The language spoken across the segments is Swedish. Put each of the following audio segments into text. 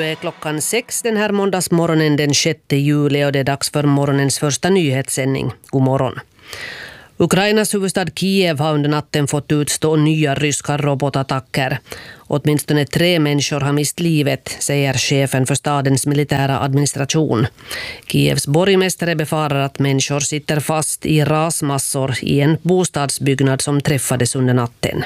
är klockan 6 den här måndagsmorgonen den 6 juli och det är dags för morgonens första nyhetssändning. God morgon. Ukrainas huvudstad Kiev har under natten fått utstå nya ryska robotattacker. Åtminstone 3 människor har mist livet, säger chefen för stadens militära administration. Kievs borgmästare befarar att människor sitter fast i rasmassor i en bostadsbyggnad som träffades under natten.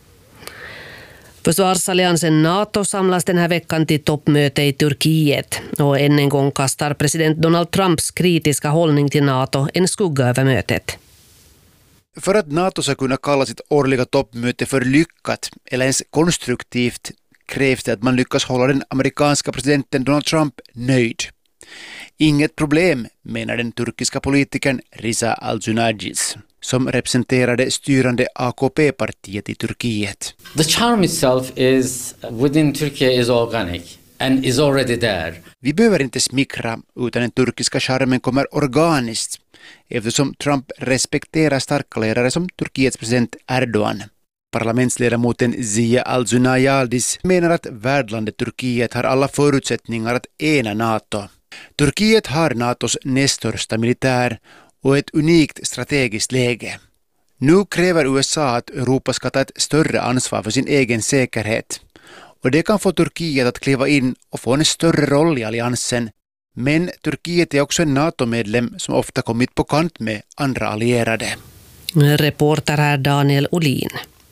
Försvarsalliansen NATO samlas den här veckan till toppmöte i Turkiet och än en gång kastar president Donald Trumps kritiska hållning till NATO en skugga över mötet. För att NATO ska kunna kalla sitt årliga toppmöte för lyckat eller ens konstruktivt krävs det att man lyckas hålla den amerikanska presidenten Donald Trump nöjd. Inget problem, menar den turkiska politikern Riza Al-Junajis, som representerade styrande AKP-partiet i Turkiet. The charm itself is within Turkey is organic and is already there. Vi behöver inte smickra utan den turkiska charmen kommer organiskt eftersom Trump respekterar starka ledare som Turkiets president Erdogan. Parlamentsledamoten Zia Al-Zunayaldis menar att värdlandet Turkiet har alla förutsättningar att ena NATO. Turkiet har NATOs näst största militär och ett unikt strategiskt läge. Nu kräver USA att Europa ska ta ett större ansvar för sin egen säkerhet. Och det kan få Turkiet att kliva in och få en större roll i alliansen. Men Turkiet är också en NATO-medlem som ofta kommit på kant med andra allierade. Reporter här Daniel Olin.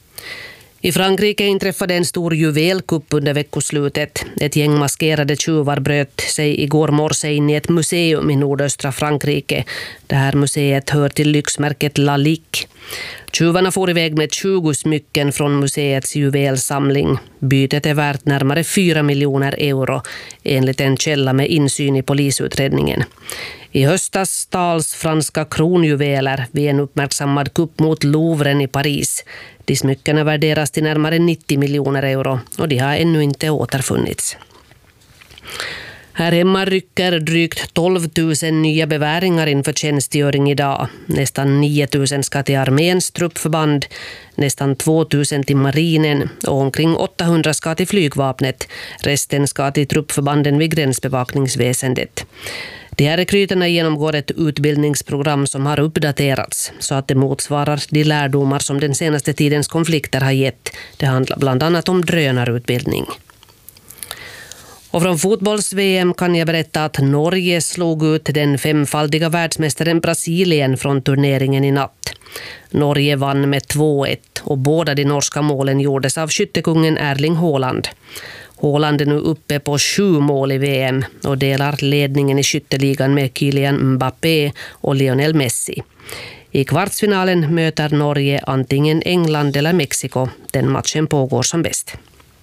I Frankrike inträffade en stor juvelkupp under veckoslutet. Ett gäng maskerade tjuvar bröt sig igår morse in i ett museum i nordöstra Frankrike. Det här museet hör till lyxmärket Lalique. Tjuvarna får iväg med 20 smycken från museets juvelsamling. Bytet är värt närmare 4 miljoner euro enligt en källa med insyn i polisutredningen. I höstas stals franska kronjuveler vid en uppmärksammad kupp mot Louvren i Paris. De smyckena värderas till närmare 90 miljoner euro och de har ännu inte återfunnits. Här hemma rycker drygt 12 000 nya beväringar inför tjänstgöring idag. Nästan 9 000 ska till arméns truppförband, nästan 2 000 till marinen och omkring 800 ska till flygvapnet. Resten ska till truppförbanden vid gränsbevakningsväsendet. De här rekryterna genomgår ett utbildningsprogram som har uppdaterats så att det motsvarar de lärdomar som den senaste tidens konflikter har gett. Det handlar bland annat om drönarutbildning. Och från fotbolls-VM kan jag berätta att Norge slog ut den 5-faldiga världsmästaren Brasilien från turneringen i natt. Norge vann med 2-1 och båda de norska målen gjordes av skyttekungen Erling Haaland. Haaland är nu uppe på 7 mål i VM och delar ledningen i skytteligan med Kylian Mbappé och Lionel Messi. I kvartsfinalen möter Norge antingen England eller Mexiko. Den matchen pågår som bäst.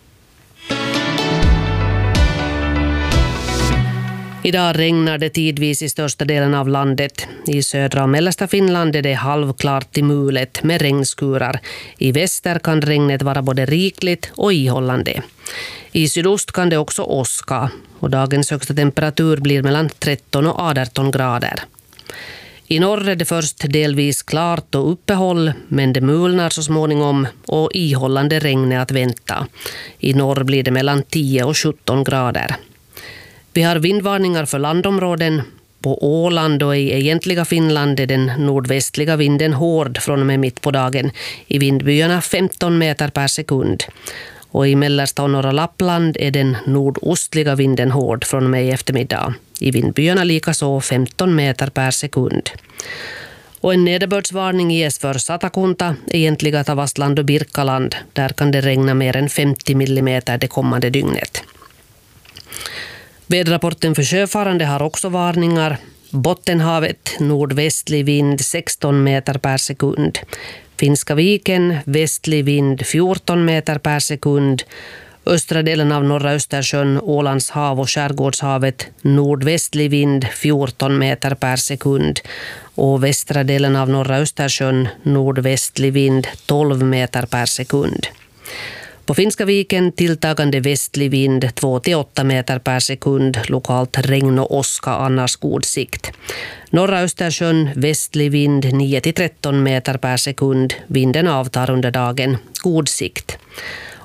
Idag regnar det tidvis i största delen av landet. I södra och mellersta Finland är det halvklart till mulet med regnskurar. I väster kan regnet vara både rikligt och ihållande. I sydost kan det också åska och dagens högsta temperatur blir mellan 13 och 18 grader. I norr är det först delvis klart och uppehåll, men det mulnar så småningom och ihållande regn är att vänta. I norr blir det mellan 10 och 17 grader. Vi har vindvarningar för landområden. På Åland och i egentliga Finland är den nordvästliga vinden hård från och med mitt på dagen. I vindbyarna 15 meter per sekund. Och i mellersta och norra Lappland är den nordostliga vinden hård från och med i eftermiddag. I vindbyarna likaså 15 meter per sekund. Och en nederbördsvarning ges för Satakunta, egentliga Tavastland och Birkaland. Där kan det regna mer än 50 millimeter det kommande dygnet. Väderrapporten för sjöfarande har också varningar. Bottenhavet, nordvästlig vind 16 meter per sekund. Finska viken, västlig vind 14 meter per sekund. Östra delen av norra Östersjön, Ålands hav och Skärgårdshavet, nordvästlig vind 14 meter per sekund. Och västra delen av norra Östersjön, nordvästlig vind 12 meter per sekund. På Finska viken tilltagande västlig vind 2-8 meter per sekund, lokalt regn och åska, annars god sikt. Norra Östersjön västlig vind 9-13 meter per sekund, vinden avtar under dagen, god sikt.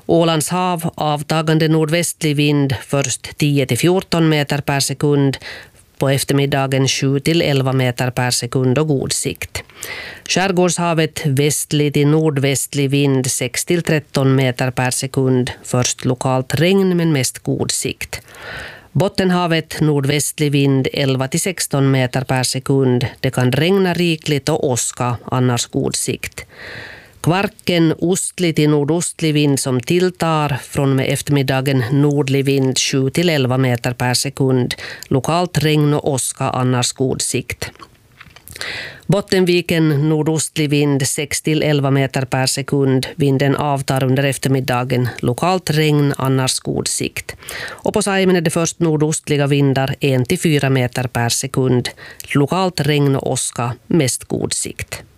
Ålands hav avtagande nordvästlig vind, först 10-14 meter per sekund, på eftermiddagen 7-11 meter per sekund och god sikt. Skärgårdshavet västlig till nordvästlig vind 6-13 meter per sekund, först lokalt regn men mest god sikt. Bottenhavet nordvästlig vind 11-16 meter per sekund. Det kan regna rikligt och åska, annars god sikt. Kvarken ostlig till nordostlig vind som tilltar, från med eftermiddagen nordlig vind 7-11 meter per sekund. Lokalt regn och åska, annars god sikt. Bottenviken nordostlig vind 6-11 meter per sekund. Vinden avtar under eftermiddagen. Lokalt regn, annars god sikt. Och på Saimen är det först nordostliga vindar 1-4 meter per sekund. Lokalt regn och åska, mest god sikt.